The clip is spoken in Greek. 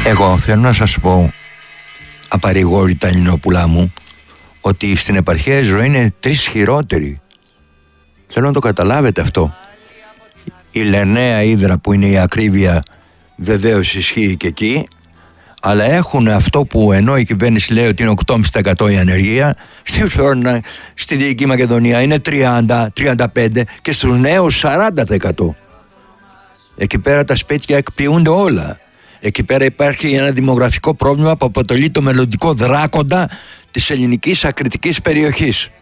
Εγώ θέλω να σας πω απαρηγόρητα, Ελληνόπουλά μου, ότι στην επαρχία η ζωή είναι 3 χειρότερη. Θέλω να το καταλάβετε αυτό. Η Λερναία Ύδρα, που είναι η ακρίβεια, βεβαίως ισχύει και εκεί, αλλά έχουν αυτό που, ενώ η κυβέρνηση λέει ότι είναι 8,5% η ανεργία, στη Φλόρινα, στη Δυτική Μακεδονία είναι 30-35% και στους νέους 40%. Εκεί πέρα τα σπίτια εκποιούνται όλα. Εκεί πέρα υπάρχει ένα δημογραφικό πρόβλημα που αποτελεί το μελλοντικό δράκοντα της ελληνικής ακριτικής περιοχής.